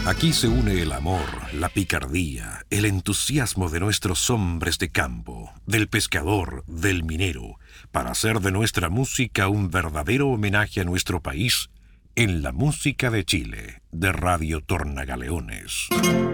Aquí se une el amor, la picardía, el entusiasmo de nuestros hombres de campo, del pescador, del minero, para hacer de nuestra música un verdadero homenaje a nuestro país en la música de Chile, de Radio Tornagaleones.